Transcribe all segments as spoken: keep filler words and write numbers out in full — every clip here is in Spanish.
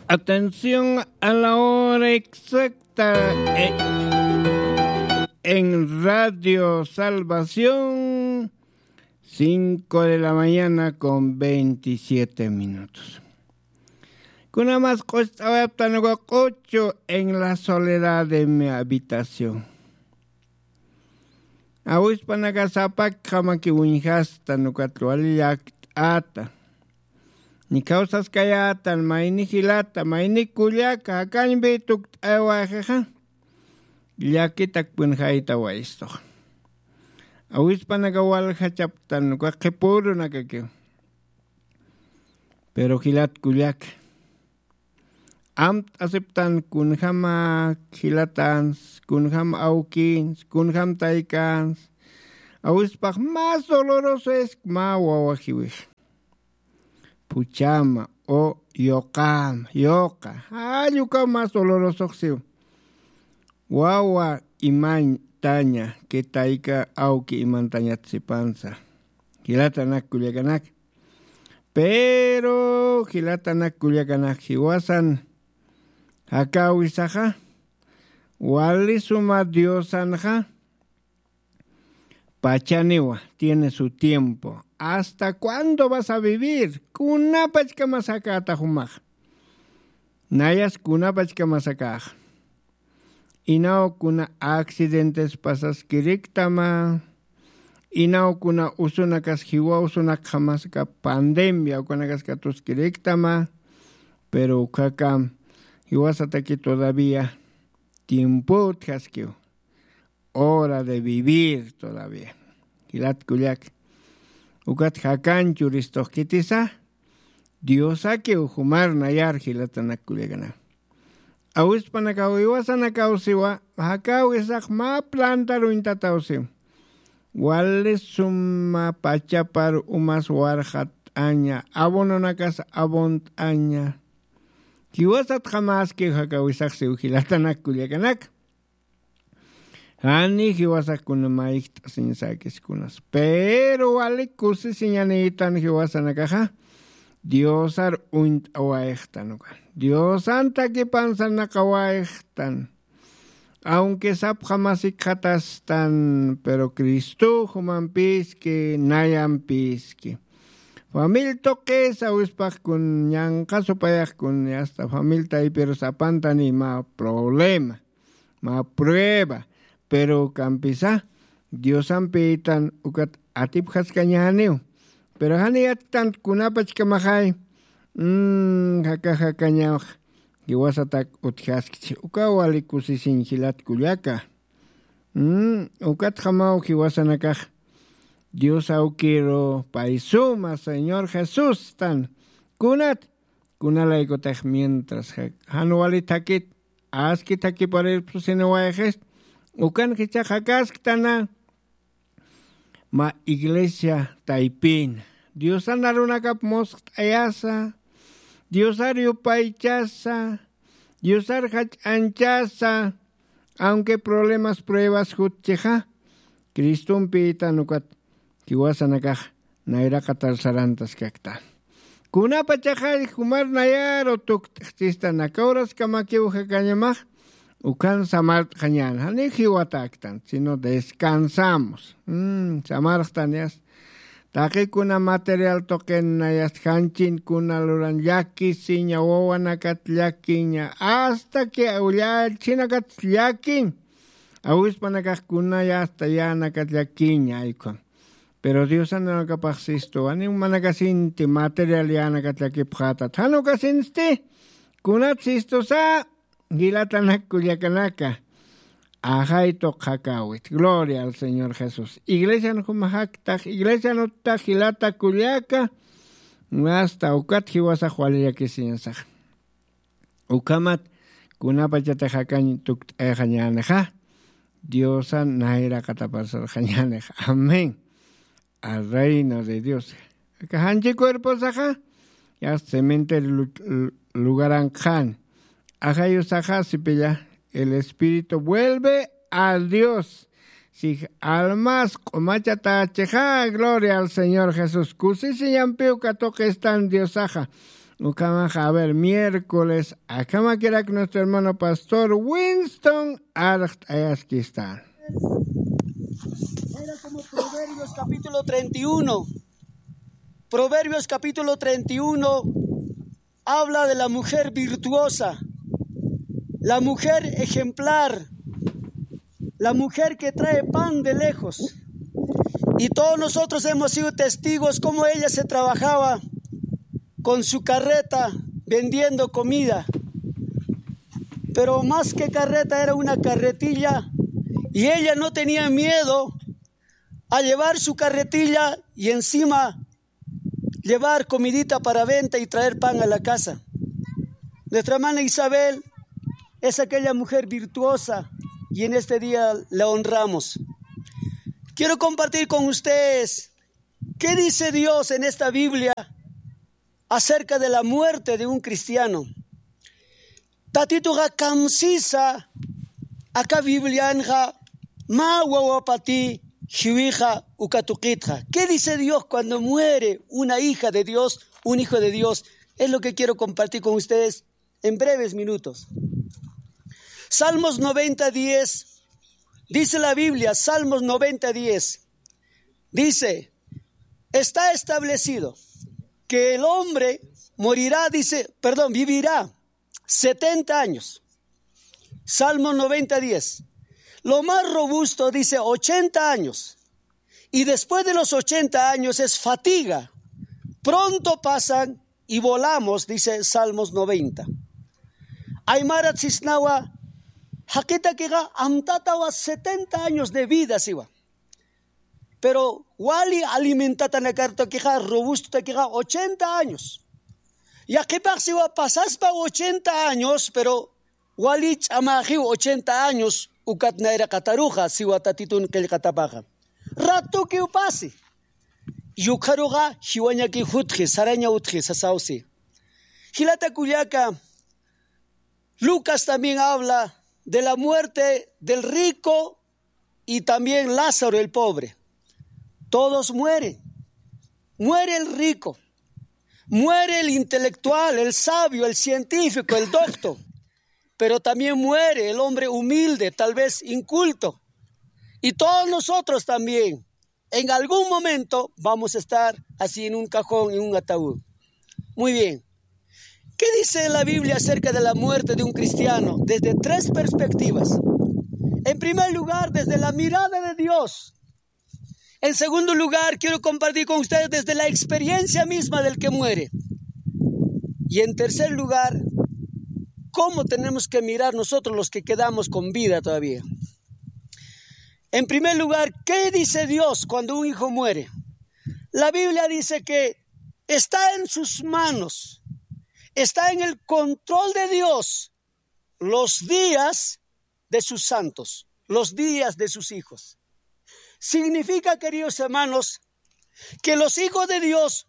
Atención a la hora exacta en, en Radio Salvación, cinco de la mañana con veintisiete minutos. Kuna más costa ocho en la soledad de mi habitación. Awispanaga zapak jamaki unjasta nucatrualiak ata. Ni causas kayatan, maini hilata, maini kuliaka, akan betuk awajeja. Yakitak punjaita waisto. Awispanaga walja chaptan nucakepuru nakakeo. Pero hilat kuliak. Amt aceptan kunjama hilatans, kunjam aukins, kunjam taikans. Awispaj más doloroso es ma wawajiwish. Puchama o yokam, yoka. Ah, yoka más doloroso siu. Wawa iman taña que taika auki iman taña tsipanza. Hilatanak kuliaganak. Pero hilatanak kuliaganak hiwasan. Hakawisaja. Wali suma diosanja. Pachaniwa tiene su tiempo. ¿Hasta cuándo vas a vivir? Kuna pachka masakata humaj. Nayas kuna pachka masakaj. Inao kuna accidentes pasas kiriktama. Inao kuna usunakas hiwa usunak jamaska pandemia ukunakas katus kiriktama. Pero ukaka hiwasataki todavía tiempo tjaskio. Hora de vivir todavía. Hilat kuliak. Ukat hakan churistos kitisa. Dios ake ujumar nayar hilatanak kuliagana. Awis panakaw iwasanakaw siwa. Hakaw isak ma planta ruintatawsim. Wale summa pachapar umas warhat aña. Abononakas abont aña. Kiwasat jamás que hakaw isak siw hilatanak kuliaganak. Ani hiwasa kuna maikta sin sakis kunas. Pero wale kusi sinyanitan hiwasa nakaja. Dios ar unt awaektan. Dios anta que pansa nakawaektan. Aunque sap jamás ikatastan. Pero Cristo human piski, nayan piski. Famil toques a uspach kun yang caso payak kun hasta famil tai pero sapanta ni ma problema. Ma prueba. Pero campisa, Dios ampitan ukat atip haskanyaniu. Pero haniat tant kunapach kamahai. Mmm, haka hakanyao. Giwasatak uthaskich. Ukawali kusisin hilat kuliaka. Mmm, ukat hamau giwasanakaj. Dios aukiro paisuma, Señor Jesús tan. Kunat. Kunalaikotaj mientras. Hanuali takit. Aski taki por el pusinewaejes. Ukan kicha hakaskhtana ma iglesia taipin. Dios anarunakap mosq ayasa. Dios ariu paichasa. Dios arhach anchasa. Aunque problemas pruebas hutcheja. Cristum pita nukat kiwasanakaj naira katar sarantas kakta. Kuna pachaja humar nayar o tuktista nakauras kamakiu hakanyamaj. Ukan samar kanyan, hani hiwataktan, sino descansamos. Mm, samar tanias. Taki kuna material token nayas hanchin kuna luran yaki sinya wawanakat yakinya. Hasta que aulal chinakat yakin. Awis panakak kuna ya hasta ya nakat yakinya ikon. Pero Dios anda nakapaxisto. Ani manakasinti material ya nakat yakiphatat. Hano kasinsti? Kunat sisto sa. Gilatanak kuliakanaka. Ajaito kakawit. Gloria al Señor Jesús. Iglesia no kumajaktak. Iglesia no ta gilata kuliaka. Hasta ukat hiwasa jualia kisinsaj. Ukamat kunapachata jakan tuk ejañaneja. Diosa naira katapasar jañaneja. Amén. Al reino de Dios. Kahanchi cuerpo saja. Ya semente lugaran khan. Ajayo saja sipilla. El espíritu vuelve a Dios. Si almas comachata cheja, gloria al Señor Jesús. Kusisi yampiu katoke están Dios saja. Ucamaja, a ver, miércoles. Acá quiera que nuestro hermano pastor Winston Archt aquí está. Era como Proverbios capítulo treinta y uno. Proverbios capítulo treinta y uno habla de la mujer virtuosa, la mujer ejemplar, la mujer que trae pan de lejos. Y todos nosotros hemos sido testigos cómo ella se trabajaba con su carreta vendiendo comida. Pero más que carreta era una carretilla y ella no tenía miedo a llevar su carretilla y encima llevar comidita para venta y traer pan a la casa. Nuestra hermana Isabel es aquella mujer virtuosa y en este día la honramos. Quiero compartir con ustedes qué dice Dios en esta Biblia acerca de la muerte de un cristiano. Tatituga kamsisa acá Biblianja ma wawapati hiwija ukatukitja. ¿Qué dice Dios cuando muere una hija de Dios, un hijo de Dios? Es lo que quiero compartir con ustedes en breves minutos. Salmos noventa, diez. Dice la Biblia, Salmos noventa, diez. Dice, está establecido que el hombre morirá, dice, perdón, vivirá setenta años. Salmos noventa, diez. Lo más robusto dice ochenta años. Y después de los ochenta años es fatiga. Pronto pasan y volamos, dice Salmos noventa. Aymara Cisnawa, Hakita Kiga, Amtatawa, setenta años de vida, siwa. Pero Wali alimentata na carta Kiga, robusto Kiga, ochenta años. Y aquí siwa pasas pa ochenta años, pero Wali chamaji ochenta años, ukat na era kataruja, siwa tatitun kel katapaja. Rato que upasi. Yukaruga, hiwaña ki hutji, saraña utji, sasausi. Hilata Culiaca, Lucas también habla de la muerte del rico y también Lázaro el pobre. Todos mueren. Muere el rico, muere el intelectual, el sabio, el científico, el doctor, pero también muere el hombre humilde, tal vez inculto. Y todos nosotros también, en algún momento vamos a estar así en un cajón, en un ataúd. Muy bien. ¿Qué dice la Biblia acerca de la muerte de un cristiano? Desde tres perspectivas. En primer lugar, desde la mirada de Dios. En segundo lugar, quiero compartir con ustedes desde la experiencia misma del que muere. Y en tercer lugar, cómo tenemos que mirar nosotros los que quedamos con vida todavía. En primer lugar, ¿qué dice Dios cuando un hijo muere? La Biblia dice que está en sus manos, está en el control de Dios los días de sus santos, los días de sus hijos. Significa, queridos hermanos, que los hijos de Dios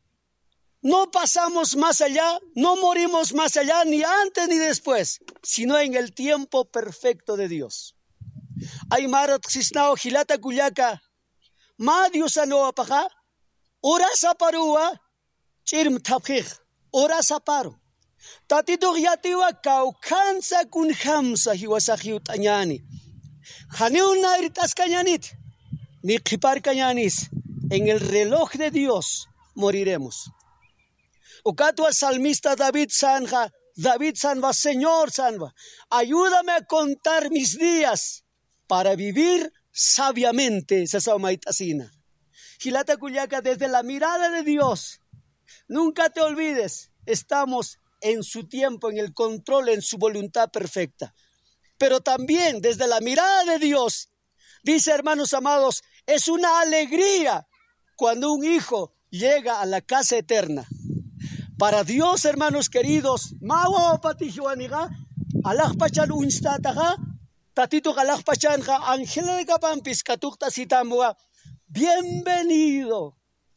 no pasamos más allá, no morimos más allá, ni antes ni después, sino en el tiempo perfecto de Dios. Aymarat Xisnao Gilata Cuyaca, Ma Dios Anoa Paja, Ora Saparua, Chirm Tapjij, Ora Saparo. Tatito Yatiwa Kaukansa Kunhamsa Hiwasahiut Añani. Janeuna Iritas Cañanit, ni Kipar Cañanis, en el reloj de Dios moriremos. Ucatua salmista David Sanja, David Sanva, Señor Sanva, ayúdame a contar mis días para vivir sabiamente. Sasaumaitacina. Gilata Cuyaca, desde la mirada de Dios, nunca te olvides, estamos en su tiempo, en el control, en su voluntad perfecta. Pero también desde la mirada de Dios, dice, hermanos amados, es una alegría cuando un hijo llega a la casa eterna. Para Dios, hermanos queridos, mawa patijuaniga, Allah pachal unstataga, tatito Allah pachanja, ángel de capampis katukta sitamua. Bienvenido,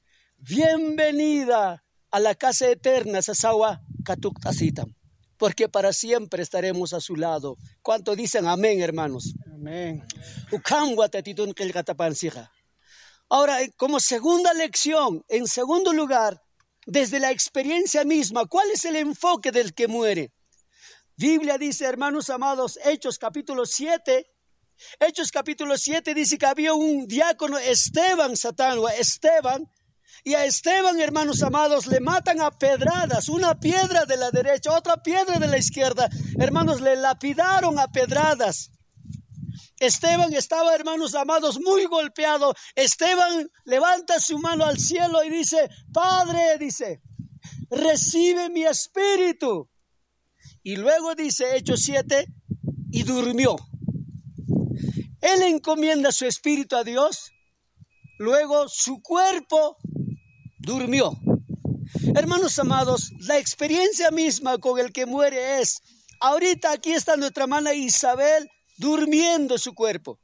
bienvenida a la casa eterna, Sasawa katukta sitam. Porque para siempre estaremos a su lado. ¿Cuánto dicen amén, hermanos? Amén. Ahora, como segunda lección, en segundo lugar, desde la experiencia misma. ¿Cuál es el enfoque del que muere? Biblia dice, hermanos amados, Hechos capítulo siete, Hechos capítulo siete dice que había un diácono, Esteban, Satán, o Esteban, y a Esteban, hermanos amados, le matan a pedradas, una piedra de la derecha, otra piedra de la izquierda. Hermanos, le lapidaron a pedradas. Esteban estaba, hermanos amados, muy golpeado. Esteban levanta su mano al cielo y dice, Padre, dice, recibe mi espíritu. Y luego dice, Hechos siete, y durmió. Él encomienda su espíritu a Dios, luego su cuerpo durmió. Hermanos amados, la experiencia misma con el que muere es, ahorita aquí está nuestra hermana Isabel durmiendo su cuerpo.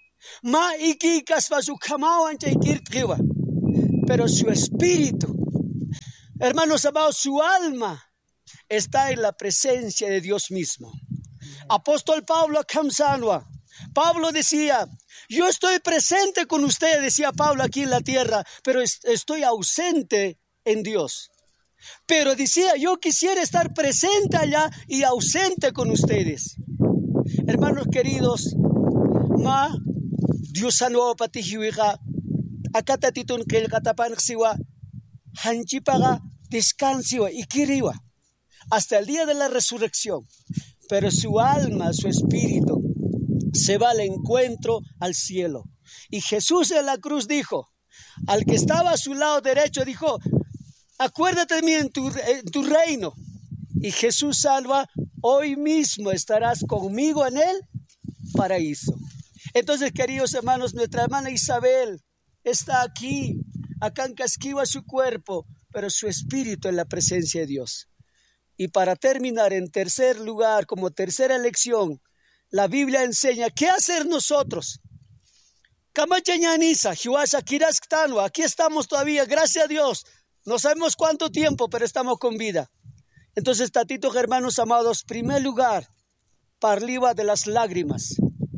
Pero su espíritu, hermanos amados, su alma está en la presencia de Dios mismo. Apóstol Pablo Kamsanwa, Pablo decía, yo estoy presente con ustedes, decía Pablo aquí en la tierra, pero estoy ausente en Dios. Pero decía, yo quisiera estar presente allá y ausente con ustedes. Hermanos queridos, ma Dios no patihiwiga, akata titun kel katapan siwa, hanchipaga descansiwa y kiriwa hasta el día de la resurrección. Pero su alma, su espíritu se va al encuentro al cielo. Y Jesús en la cruz dijo, al que estaba a su lado derecho, dijo, acuérdate de mí en tu, en tu reino. Y Jesús salva, hoy mismo estarás conmigo en el paraíso. Entonces, queridos hermanos, nuestra hermana Isabel está aquí, acá en Casquiva su cuerpo, pero su espíritu en la presencia de Dios. Y para terminar, en tercer lugar, como tercera lección, la Biblia enseña qué hacer nosotros. Aquí estamos todavía, gracias a Dios. No sabemos cuánto tiempo, pero estamos con vida. Entonces, tatitos hermanos amados, primer lugar, parliba de las lágrimas.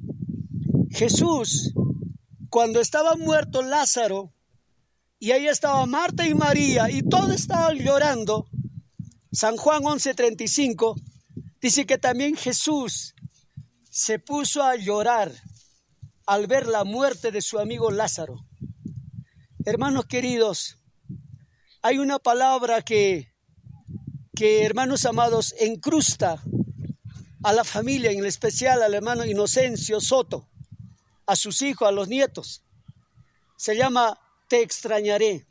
Jesús, cuando estaba muerto Lázaro, y ahí estaba Marta y María, y todos estaban llorando, San Juan once treinta y cinco, dice que también Jesús se puso a llorar al ver la muerte de su amigo Lázaro. Hermanos queridos, hay una palabra que, que hermanos amados, encrusta a la familia, en especial al hermano Inocencio Soto, a sus hijos, a los nietos. Se llama te extrañaré.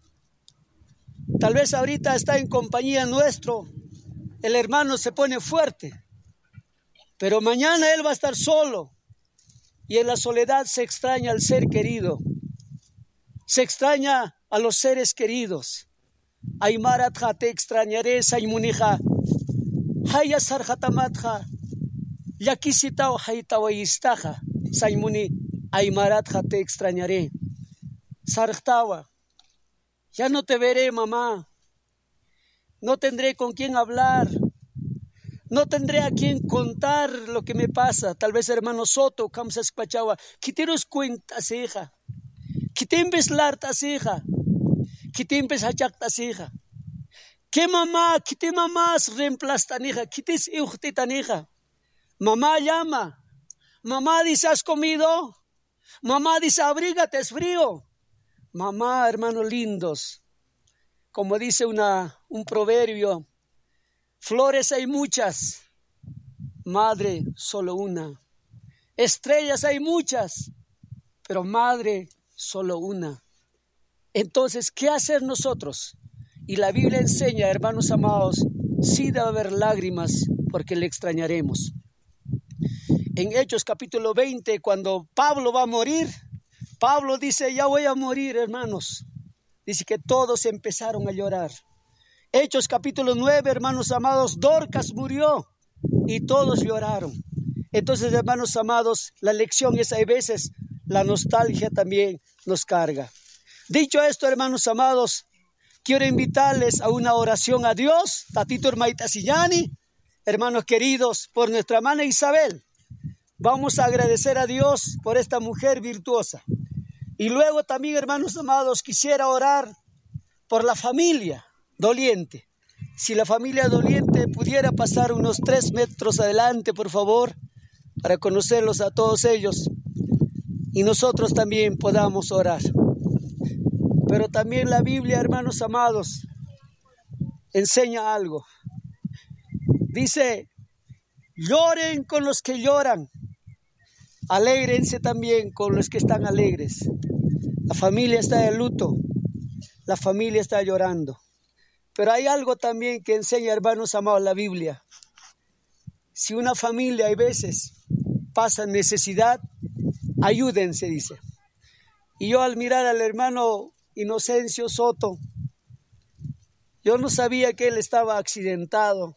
Tal vez ahorita está en compañía nuestro, el hermano se pone fuerte, pero mañana él va a estar solo y en la soledad se extraña al ser querido, se extraña a los seres queridos. Aymaratja te extrañaré, Saymunija, Haya Sarjatamatja, Yakisitao Haitawaistaja, Saymuni, Aymaratja te extrañaré. Sarjtawa, ya no te veré, mamá, no tendré con quién hablar, no tendré a quién contar lo que me pasa. Tal vez hermano Soto, Kamsas Pachawa, quiteros cuentas, hija, quitembes lartas, hija, quitembes hachactas, hija. ¿Qué mamá, quité mamás reemplazan, hija, quites iujtitan, hija? Mamá llama, mamá dice, ¿has comido? Mamá dice, abrígate, es frío. Mamá, hermanos lindos, como dice una, un proverbio, flores hay muchas, madre solo una. Estrellas hay muchas, pero madre solo una. Entonces, ¿qué hacer nosotros? Y la Biblia enseña, hermanos amados, sí debe haber lágrimas porque le extrañaremos. En Hechos capítulo veinte, cuando Pablo va a morir, Pablo dice, ya voy a morir, hermanos. Dice que todos empezaron a llorar. Hechos capítulo nueve, hermanos amados, Dorcas murió y todos lloraron. Entonces, hermanos amados, la lección es, hay veces, la nostalgia también nos carga. Dicho esto, hermanos amados, quiero invitarles a una oración a Dios, Tatito Hermaita Sillani, hermanos queridos, por nuestra hermana Isabel. Vamos a agradecer a Dios por esta mujer virtuosa. Y luego también, hermanos amados, quisiera orar por la familia, doliente. Si la familia doliente pudiera pasar unos tres metros adelante, por favor, para conocerlos a todos ellos y nosotros también podamos orar. Pero también la Biblia, hermanos amados, enseña algo. Dice, lloren con los que lloran, alégrense también con los que están alegres. La familia está de luto, la familia está llorando. Pero hay algo también que enseña, hermanos amados, la Biblia. Si una familia hay veces pasa necesidad, ayúdense, dice. Y yo al mirar al hermano Inocencio Soto, yo no sabía que él estaba accidentado.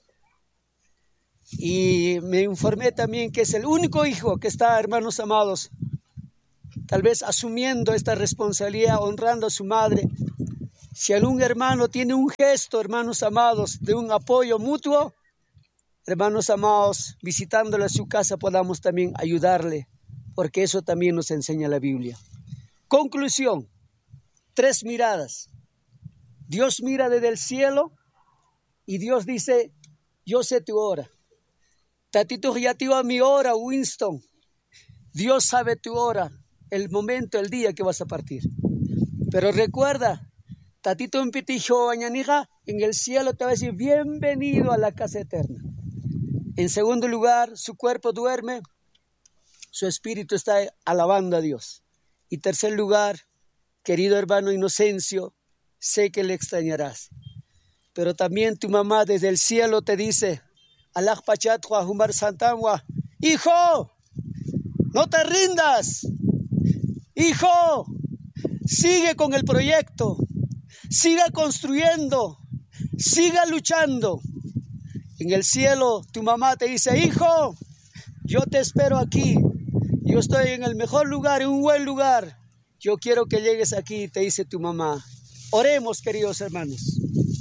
Y me informé también que es el único hijo que está, hermanos amados, tal vez asumiendo esta responsabilidad, honrando a su madre. Si algún hermano tiene un gesto, hermanos amados, de un apoyo mutuo, hermanos amados, visitándole a su casa podamos también ayudarle, porque eso también nos enseña la Biblia. Conclusión, tres miradas. Dios mira desde el cielo y Dios dice, yo sé tu hora. Tatito ya te iba a mi hora, Winston. Dios sabe tu hora, el momento, el día que vas a partir. Pero recuerda, Tatito en Pitijo, Añanija, en el cielo te va a decir, bienvenido a la casa eterna. En segundo lugar, su cuerpo duerme, su espíritu está alabando a Dios. Y tercer lugar, querido hermano Inocencio, sé que le extrañarás. Pero también tu mamá desde el cielo te dice, Alaj Pachatwa, Humar Santanwa, hijo, no te rindas, hijo, sigue con el proyecto. Siga construyendo, siga luchando. En el cielo tu mamá te dice, hijo, yo te espero aquí. Yo estoy en el mejor lugar, en un buen lugar. Yo quiero que llegues aquí, te dice tu mamá. Oremos, queridos hermanos.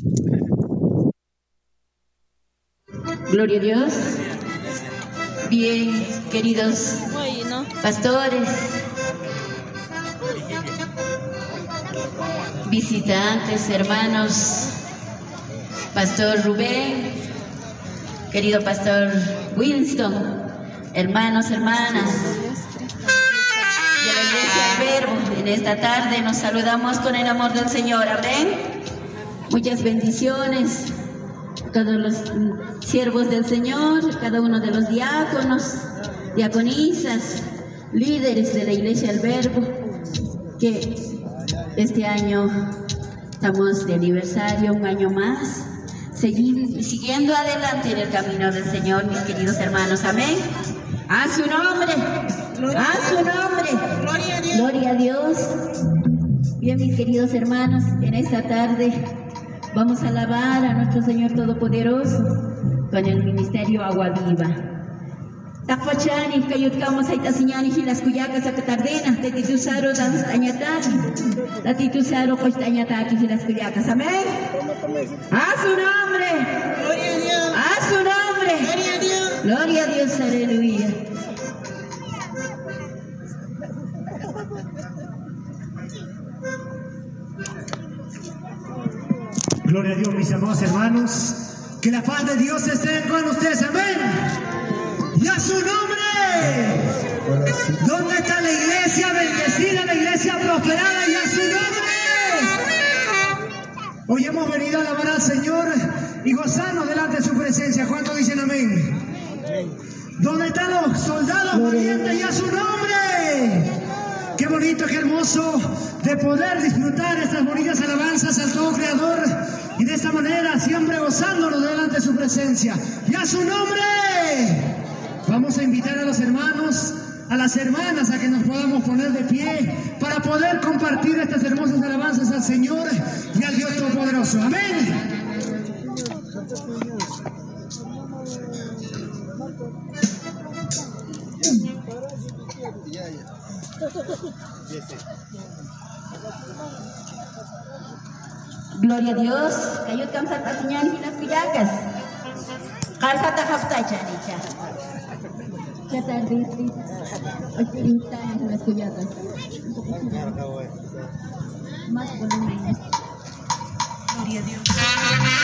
Gloria a Dios. Bien, queridos pastores, visitantes, hermanos, Pastor Rubén, querido Pastor Winston, hermanos, hermanas de la Iglesia del Verbo, en esta tarde nos saludamos con el amor del Señor, amén. Muchas bendiciones a todos los siervos del Señor, cada uno de los diáconos, diaconisas, líderes de la Iglesia del Verbo, que este año estamos de aniversario, un año más, seguir, siguiendo adelante en el camino del Señor, mis queridos hermanos, amén. A su nombre, a su nombre, gloria a Dios. Gloria a Dios. Bien, mis queridos hermanos, en esta tarde vamos a alabar a nuestro Señor Todopoderoso con el ministerio Agua Viva. Takpachani, kayutkamos ay tasiñani hilas kuyacas akatardena, tetitusaro dan añatani, tatitusaro pues añataki hilas kuyacas, amén. A su nombre, gloria a Dios, a su nombre, gloria a Dios, gloria a Dios, aleluya. Gloria a Dios, mis amados hermanos, que la paz de Dios esté con ustedes, amén. ¡Y a su nombre! ¿Dónde está la iglesia bendecida, la iglesia prosperada? ¡Y a su nombre! Hoy hemos venido a alabar al Señor y gozarnos delante de su presencia. ¿Cuántos dicen amén? ¿Dónde están los soldados valientes? ¡Y a su nombre! Qué bonito, qué hermoso de poder disfrutar estas bonitas alabanzas al todo Creador y de esta manera siempre gozándonos delante de su presencia. ¡Y a su nombre! Vamos a invitar a los hermanos, a las hermanas a que nos podamos poner de pie para poder compartir estas hermosas alabanzas al Señor y al Dios Todopoderoso. Amén. Gloria a Dios. Kayut kamsat pasinyan hilas kuyacas. Kalsata hafta chanicha. Chatardi. Ochenta hilas kuyacas. Más volumen. Gloria a Dios.